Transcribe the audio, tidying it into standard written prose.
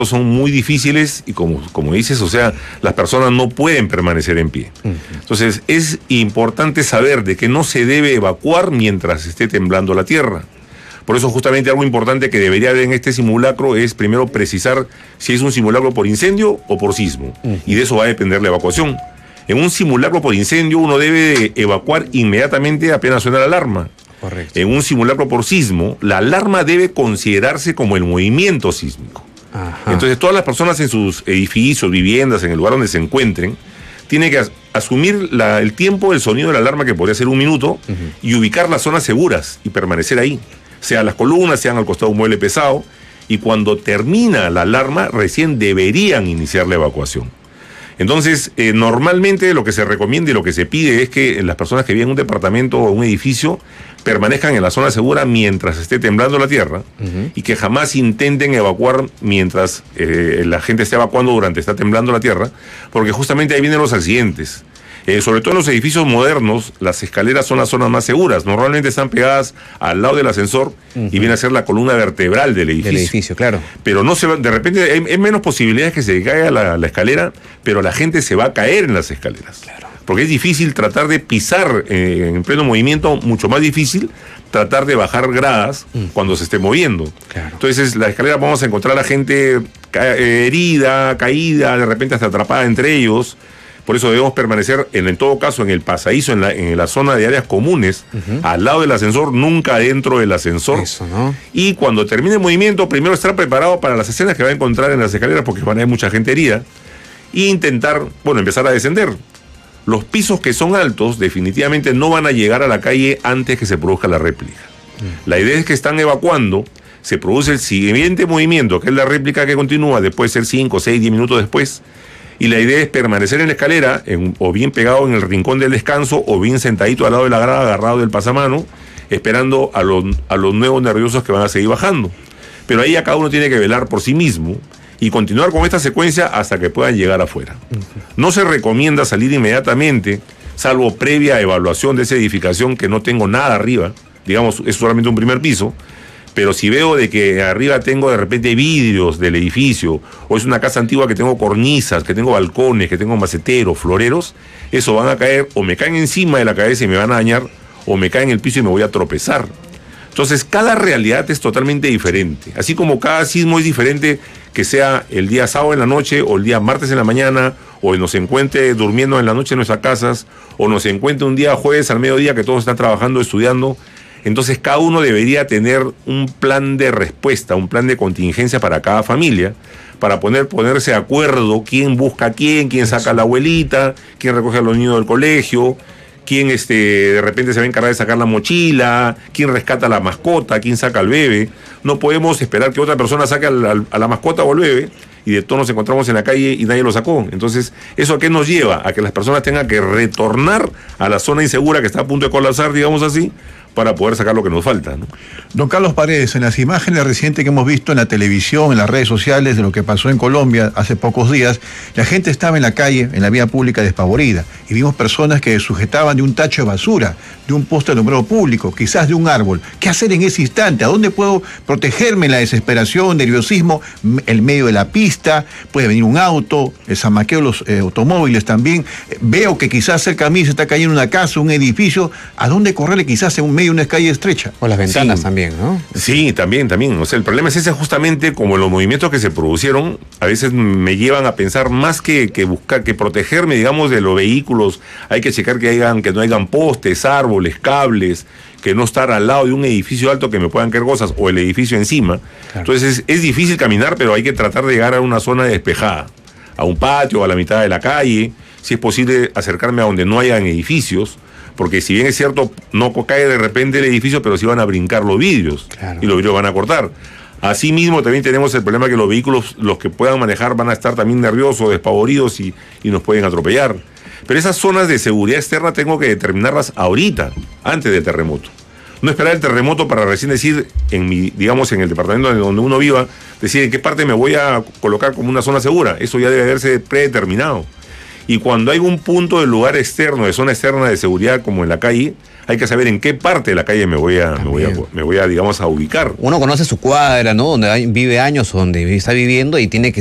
son muy difíciles y como dices, o sea, las personas no pueden permanecer en pie. Entonces, es importante saber de que no se debe evacuar mientras esté temblando la tierra. Por eso justamente algo importante que debería haber en este simulacro es primero precisar si es un simulacro por incendio o por sismo. Y de eso va a depender la evacuación. En un simulacro por incendio uno debe evacuar inmediatamente apenas suena la alarma. Correcto. En un simulacro por sismo, la alarma debe considerarse como el movimiento sísmico. Ajá. Entonces todas las personas en sus edificios, viviendas, en el lugar donde se encuentren, tienen que asumir el tiempo del sonido de la alarma, que podría ser 1 minuto, y ubicar las zonas seguras y permanecer ahí. Sean las columnas, sean al costado de un mueble pesado, y cuando termina la alarma, recién deberían iniciar la evacuación. Entonces, normalmente lo que se recomienda y lo que se pide es que las personas que viven en un departamento o un edificio permanezcan en la zona segura mientras esté temblando la tierra y que jamás intenten evacuar mientras la gente esté evacuando durante está temblando la tierra, porque justamente ahí vienen los accidentes. Sobre todo en los edificios modernos, las escaleras son las zonas más seguras. Normalmente están pegadas al lado del ascensor y viene a ser la columna vertebral del edificio. Del edificio, claro. Pero no se va, de repente hay menos posibilidades que se caiga la escalera, pero la gente se va a caer en las escaleras. Claro. Porque es difícil tratar de pisar en pleno movimiento, mucho más difícil tratar de bajar gradas cuando se esté moviendo. Claro. Entonces, la escalera vamos a encontrar a la gente herida, caída, de repente hasta atrapada entre ellos. Por eso debemos permanecer, en todo caso, en el pasadizo, en la zona de áreas comunes, al lado del ascensor, nunca dentro del ascensor. Eso, ¿no? Y cuando termine el movimiento, primero estar preparado para las escenas que va a encontrar en las escaleras, porque van a haber mucha gente herida, e intentar, empezar a descender. Los pisos que son altos definitivamente no van a llegar a la calle antes que se produzca la réplica. La idea es que están evacuando, se produce el siguiente movimiento, que es la réplica que continúa, después ser 5, 6, 10 minutos después, y la idea es permanecer en la escalera, o bien pegado en el rincón del descanso, o bien sentadito al lado de la grada, agarrado del pasamano, esperando a los nuevos nerviosos que van a seguir bajando. Pero ahí ya cada uno tiene que velar por sí mismo y continuar con esta secuencia hasta que puedan llegar afuera. No se recomienda salir inmediatamente, salvo previa evaluación de esa edificación, que no tengo nada arriba, digamos, es solamente un primer piso. Pero si veo de que arriba tengo de repente vidrios del edificio, o es una casa antigua que tengo cornisas, que tengo balcones, que tengo maceteros, floreros, eso van a caer, o me caen encima de la cabeza y me van a dañar, o me caen en el piso y me voy a tropezar. Entonces, cada realidad es totalmente diferente. Así como cada sismo es diferente, que sea el día sábado en la noche, o el día martes en la mañana, o nos encuentre durmiendo en la noche en nuestras casas, o nos encuentre un día jueves al mediodía que todos están trabajando, estudiando. Entonces cada uno debería tener un plan de respuesta, un plan de contingencia para cada familia, para ponerse de acuerdo quién busca a quién saca a la abuelita, quién recoge a los niños del colegio, quién de repente se va a encargar de sacar la mochila, quién rescata a la mascota, quién saca al bebé. No podemos esperar que otra persona saque a la mascota o al bebé y de todos nos encontramos en la calle y nadie lo sacó. Entonces, ¿eso a qué nos lleva? A que las personas tengan que retornar a la zona insegura que está a punto de colapsar, digamos así, para poder sacar lo que nos falta, ¿no? Don Carlos Paredes, en las imágenes recientes que hemos visto en la televisión, en las redes sociales de lo que pasó en Colombia hace pocos días, la gente estaba en la calle, en la vía pública, despavorida, y vimos personas que sujetaban de un tacho de basura, de un poste alumbrado público, quizás de un árbol. ¿Qué hacer en ese instante? ¿A dónde puedo protegerme en la desesperación, nerviosismo, el medio de la pista? Puede venir un auto, el zamaqueo de los automóviles también. Veo que quizás cerca de mí se está cayendo una casa, un edificio. ¿A dónde correrle quizás en un medio de una calle estrecha? O las ventanas también, ¿no? Sí, también. O sea, el problema es ese, justamente como los movimientos que se produjeron, a veces me llevan a pensar más que buscar, que protegerme, digamos, de los vehículos. Hay que checar que no hayan postes, árboles, cables, que no estar al lado de un edificio alto que me puedan caer cosas, o el edificio encima. Claro. Entonces es difícil caminar, pero hay que tratar de llegar a una zona despejada, a un patio, a la mitad de la calle. Si es posible, acercarme a donde no hayan edificios, porque si bien es cierto, no cae de repente el edificio, pero sí van a brincar los vidrios, claro, y los vidrios van a cortar. Asimismo, también tenemos el problema que los vehículos, los que puedan manejar, van a estar también nerviosos, despavoridos y nos pueden atropellar. Pero esas zonas de seguridad externa tengo que determinarlas ahorita, antes del terremoto. No esperar el terremoto para recién decir, en el departamento donde uno viva, decir en qué parte me voy a colocar como una zona segura. Eso ya debe haberse predeterminado. Y cuando hay un punto del lugar externo, de zona externa de seguridad, como en la calle, hay que saber en qué parte de la calle me voy a, digamos, a ubicar. Uno conoce su cuadra, ¿no? Donde vive años, donde está viviendo y tiene que